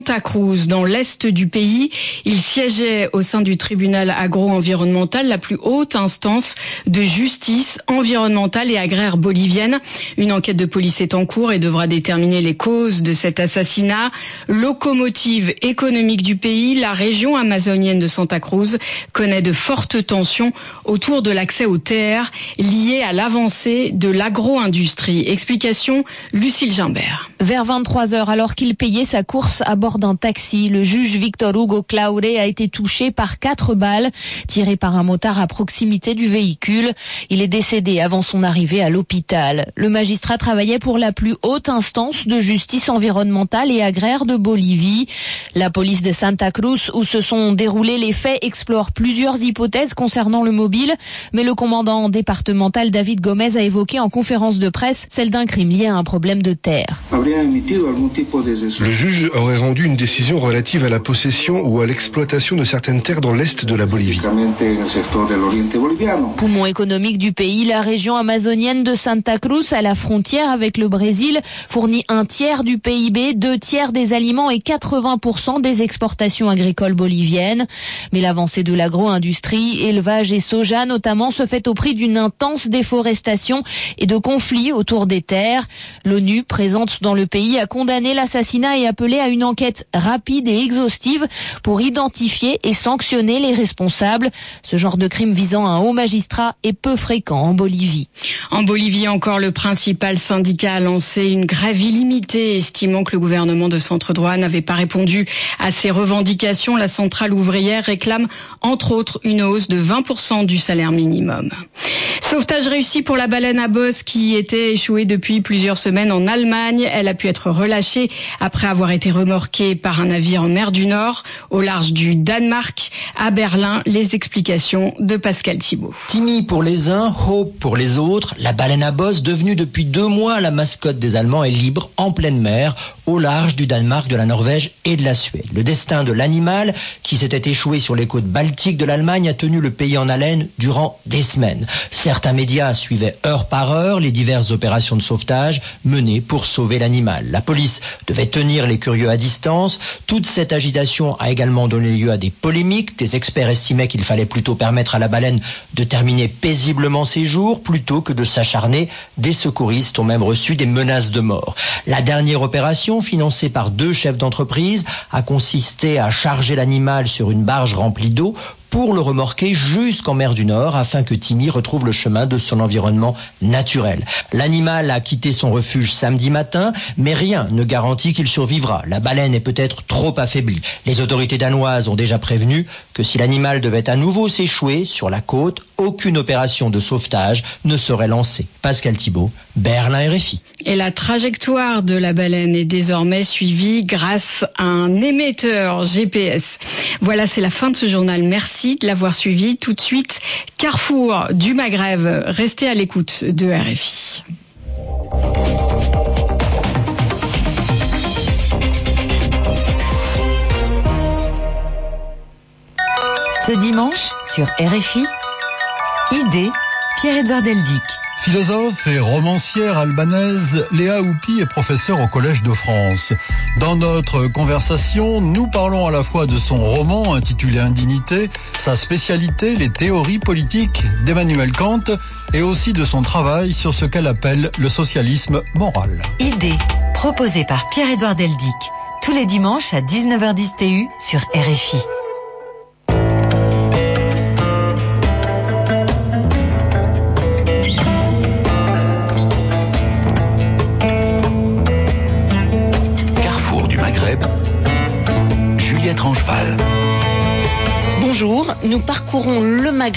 Santa Cruz, dans l'est du pays. Il siégeait au sein du tribunal agro-environnemental, la plus haute instance de justice environnementale et agraire bolivienne. Une enquête de police est en cours et devra déterminer les causes de cet assassinat. Locomotive économique du pays, la région amazonienne de Santa Cruz connaît de fortes tensions autour de l'accès aux terres liées à l'avancée de l'agro-industrie. Explication, Lucille Gimbert. Vers 23h, alors qu'il payait sa course à bord d'un taxi, le juge Victor Hugo Claure a été touché par 4 balles tirées par un motard à proximité du véhicule. Il est décédé avant son arrivée à l'hôpital. Le magistrat travaillait pour la plus haute instance de justice environnementale et agraire de Bolivie. La police de Santa Cruz, où se sont déroulés les faits, explore plusieurs hypothèses concernant le mobile, mais le commandant départemental David Gomez a évoqué en conférence de presse celle d'un crime lié à un problème de terre. Le juge aurait rendu une décision relative à la possession ou à l'exploitation de certaines terres dans l'est de la Bolivie. Poumon économique du pays, la région amazonienne de Santa Cruz, à la frontière avec le Brésil, fournit 1/3 du PIB, 2/3 des aliments et 80% des exportations agricoles boliviennes. Mais l'avancée de l'agro-industrie, élevage et soja notamment, se fait au prix d'une intense déforestation et de conflits autour des terres. L'ONU, présente dans le pays, a condamné l'assassinat et appelé à une enquête rapide et exhaustive pour identifier et sanctionner les responsables. Ce genre de crime visant un haut magistrat est peu fréquent en Bolivie. En Bolivie encore, le principal syndicat a lancé une grève illimitée, estimant que le gouvernement de centre-droit n'avait pas répondu à ses revendications. La centrale ouvrière réclame entre autres une hausse de 20% du salaire minimum. Sauvetage réussi pour la baleine à bosse qui était échouée depuis plusieurs semaines en Allemagne. Elle a pu être relâchée après avoir été remorquée par un navire en mer du Nord, au large du Danemark. À Berlin, les explications de Pascal Thibault. Timmy pour les uns, Hope pour les autres, la baleine à bosse, devenue depuis 2 mois la mascotte des Allemands, est libre en pleine mer, au large du Danemark, de la Norvège et de la Suède. Le destin de l'animal, qui s'était échoué sur les côtes baltiques de l'Allemagne, a tenu le pays en haleine durant des semaines. Certains médias suivaient heure par heure les diverses opérations de sauvetage menées pour sauver l'animal. La police devait tenir les curieux à distance. Toute cette agitation a également donné lieu à des polémiques. Des experts estimaient qu'il fallait plutôt permettre à la baleine de terminer paisiblement ses jours plutôt que de s'acharner. Des secouristes ont même reçu des menaces de mort. La dernière opération, financée par 2 chefs d'entreprise, a consisté à charger l'animal sur une barge remplie d'eau pour le remorquer jusqu'en mer du Nord afin que Timmy retrouve le chemin de son environnement naturel. L'animal a quitté son refuge samedi matin, mais rien ne garantit qu'il survivra. La baleine est peut-être trop affaiblie. Les autorités danoises ont déjà prévenu que si l'animal devait à nouveau s'échouer sur la côte, aucune opération de sauvetage ne serait lancée. Pascal Thibault, Berlin RFI. Et la trajectoire de la baleine est désormais suivie grâce à un émetteur GPS. Voilà, c'est la fin de ce journal. Merci de l'avoir suivi. Tout de suite, Carrefour du Maghreb. Restez à l'écoute de RFI. Ce dimanche, sur RFI, Idée, Pierre-Edouard Deldic. Philosophe et romancière albanaise, Léa Houpi est professeure au Collège de France. Dans notre conversation, nous parlons à la fois de son roman intitulé Indignité, sa spécialité, les théories politiques d'Emmanuel Kant, et aussi de son travail sur ce qu'elle appelle le socialisme moral. Idée, proposée par Pierre-Edouard Deldic, tous les dimanches à 19h10 TU sur RFI. Bonjour, nous parcourons le Maghreb.